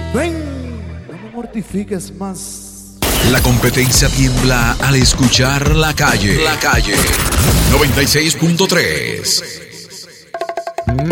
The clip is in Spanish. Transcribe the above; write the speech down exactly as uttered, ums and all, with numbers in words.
Ven, no me mortifiques más. La competencia tiembla al escuchar La Calle. La Calle noventa y seis punto tres.